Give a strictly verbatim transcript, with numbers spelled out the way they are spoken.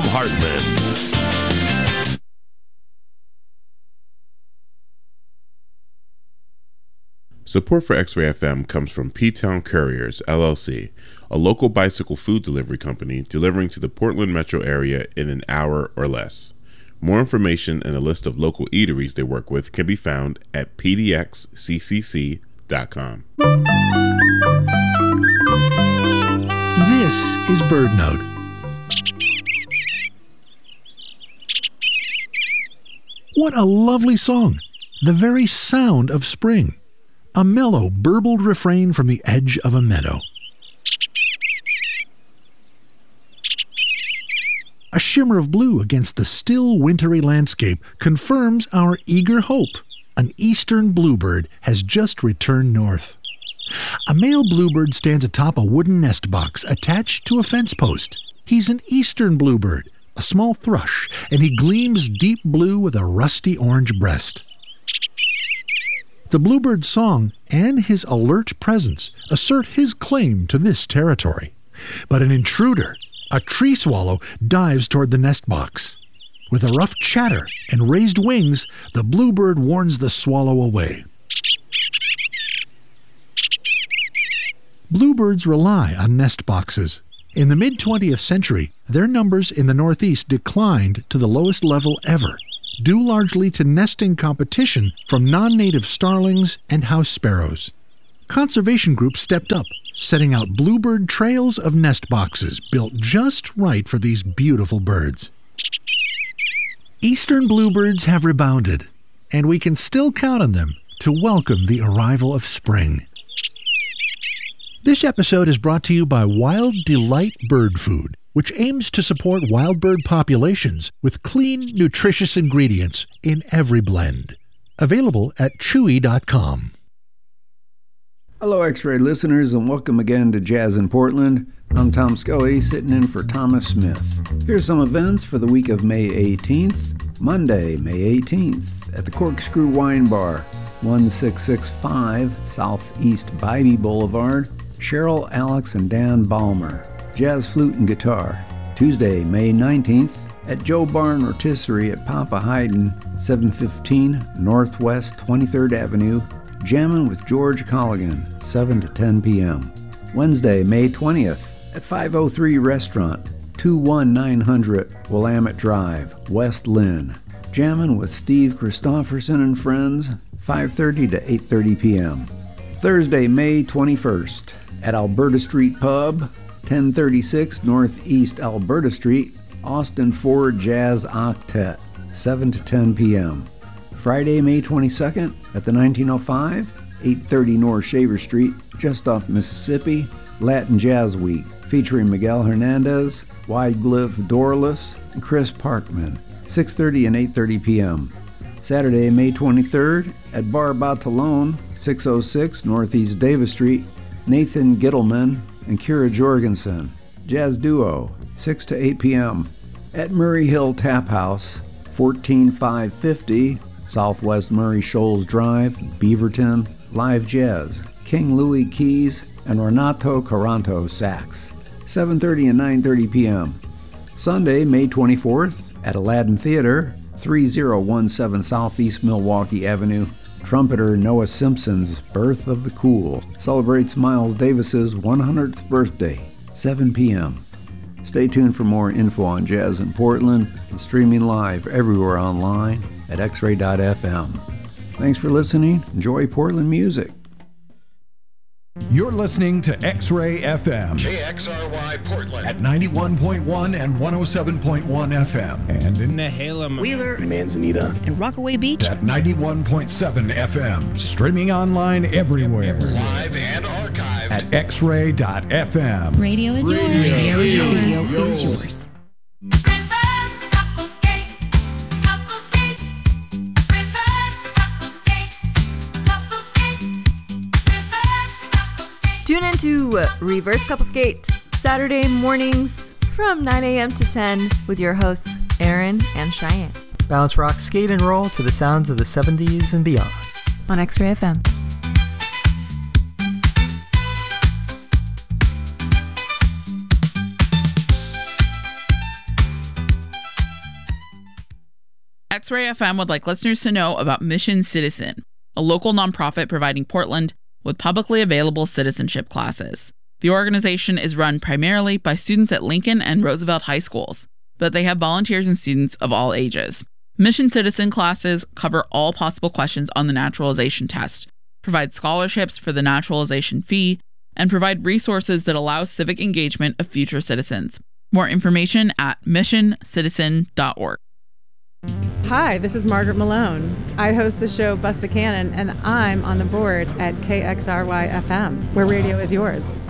Hartman. Support for X-Ray F M comes from P-Town Couriers, L L C, a local bicycle food delivery company delivering to the Portland metro area in an hour or less. More information and a list of local eateries they work with can be found at p d x c c c dot com. This is BirdNote. What a lovely song! The very sound of spring. A mellow, burbled refrain from the edge of a meadow. A shimmer of blue against the still wintry landscape confirms our eager hope. An eastern bluebird has just returned north. A male bluebird stands atop a wooden nest box attached to a fence post. He's an eastern bluebird, a small thrush, and he gleams deep blue with a rusty orange breast. The bluebird's song and his alert presence assert his claim to this territory. But an intruder, a tree swallow, dives toward the nest box. With a rough chatter and raised wings, the bluebird warns the swallow away. Bluebirds rely on nest boxes. In the mid-twentieth century, their numbers in the Northeast declined to the lowest level ever, due largely to nesting competition from non-native starlings and house sparrows. Conservation groups stepped up, setting out bluebird trails of nest boxes built just right for these beautiful birds. Eastern bluebirds have rebounded, and we can still count on them to welcome the arrival of spring. This episode is brought to you by Wild Delight Bird Food, which aims to support wild bird populations with clean, nutritious ingredients in every blend. Available at chewy dot com. Hello, X-Ray listeners, and welcome again to Jazz in Portland. I'm Tom Scully, sitting in for Thomas Smith. Here's some events for the week of May eighteenth. Monday, May eighteenth, at the Corkscrew Wine Bar, one six six five Southeast Bybee Boulevard, Cheryl, Alex, and Dan Balmer. Jazz flute and guitar. Tuesday, May nineteenth, at Joe Barn Rotisserie at Papa Haydn, seven fifteen Northwest twenty-third Avenue, Jammin' with George Colligan, seven to ten p.m. Wednesday, May twentieth, at five oh three Restaurant, two one nine hundred Willamette Drive, West Lynn. Jammin' with Steve Christofferson and Friends, five thirty to eight thirty p.m. Thursday, May twenty-first, at Alberta Street Pub, ten thirty-six Northeast Alberta Street, Austin Ford Jazz Octet, seven to ten p.m. Friday, May twenty-second, at the nineteen oh five, eight thirty North Shaver Street, just off Mississippi, Latin Jazz Week, featuring Miguel Hernandez, Wydeglyph Dorless, and Chris Parkman, six thirty and eight thirty p.m. Saturday, May twenty-third, at Bar Batalone, six oh six Northeast Davis Street, Nathan Gittleman and Kira Jorgensen, Jazz Duo, six to eight p.m. At Murray Hill Tap House, fourteen five fifty Southwest Murray Shoals Drive, Beaverton, Live Jazz, King Louis Keys, and Renato Caranto Sax, seven thirty and nine thirty p.m. Sunday, May twenty-fourth, at Aladdin Theater, thirty seventeen Southeast Milwaukee Avenue, trumpeter Noah Simpson's Birth of the Cool celebrates Miles Davis's one hundredth birthday, seven p.m. Stay tuned for more info on Jazz in Portland and streaming live everywhere online at x ray dot f m. Thanks for listening. Enjoy Portland music. You're listening to X-Ray F M. K X R Y Portland. At ninety-one point one and one oh seven point one F M. And in Nehalem, Wheeler, Manzanita, and Rockaway Beach. At ninety-one point seven F M. Streaming online everywhere. Live and archived. At x ray dot f m. Radio is yours. Radio is yours. Radio is yours. Tune into Reverse Couple Skate Saturday mornings from nine a.m. to ten with your hosts, Aaron and Cheyenne. Bounce, rock, skate, and roll to the sounds of the seventies and beyond. On X-Ray F M. X-Ray F M would like listeners to know about Mission Citizen, a local nonprofit providing Portland with publicly available citizenship classes. The organization is run primarily by students at Lincoln and Roosevelt high schools, but they have volunteers and students of all ages. Mission Citizen classes cover all possible questions on the naturalization test, provide scholarships for the naturalization fee, and provide resources that allow civic engagement of future citizens. More information at mission citizen dot org. Hi, this is Margaret Malone. I host the show Bust the Cannon, and I'm on the board at K X R Y F M, where radio is yours.